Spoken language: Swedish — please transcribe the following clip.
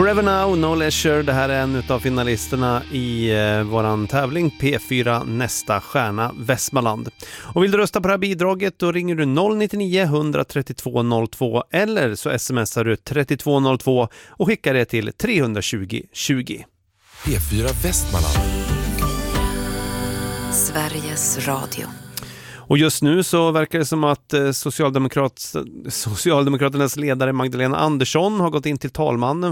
Forever Now, No Leisure. Det här är en av finalisterna i våran tävling P4 Nästa stjärna Västmanland. Och vill du rösta på det här bidraget, då ringer du 099 132 02 eller så smsar du 3202 och skickar det till 320 20. P4 Västmanland, Sveriges Radio. Och just nu så verkar det som att Socialdemokraternas ledare Magdalena Andersson har gått in till talmannen